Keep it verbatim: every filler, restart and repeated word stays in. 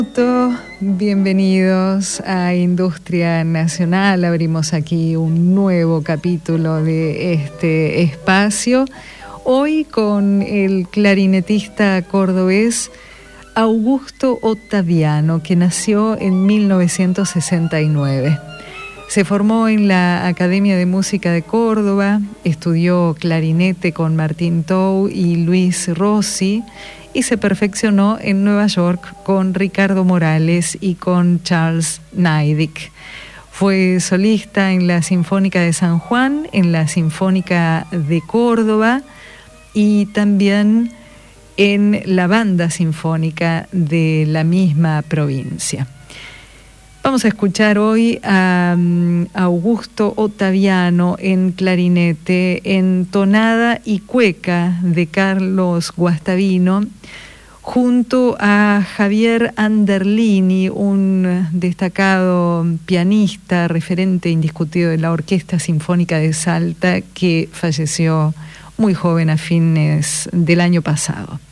Bienvenidos a Industria Nacional. Abrimos aquí un nuevo capítulo de este espacio. Hoy con el clarinetista cordobés Augusto Ottaviano, que nació en mil novecientos sesenta y nueve. Se formó en la Academia de Música de Córdoba, estudió clarinete con Martín Tou y Luis Rossi y se perfeccionó en Nueva York con Ricardo Morales y con Charles Neidich. Fue solista en la Sinfónica de San Juan, en la Sinfónica de Córdoba y también en la Banda Sinfónica de la misma provincia. Vamos a escuchar hoy a um, Augusto Ottaviano en clarinete, en tonada y cueca de Carlos Guastavino, junto a Javier Anderlini, un destacado pianista, referente indiscutido de la Orquesta Sinfónica de Salta, que falleció muy joven a fines del año pasado.